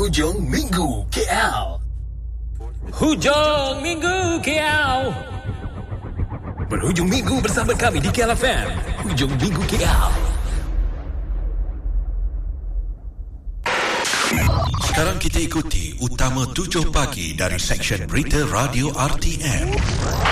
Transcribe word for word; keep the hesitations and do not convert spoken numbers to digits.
Hujung Minggu K L. Hujung Minggu K L. Berhujung minggu bersama kami di K L F M. Hujung Minggu K L. Sekarang kita ikuti Utama tujuh Pagi dari Seksyen Berita Radio R T M.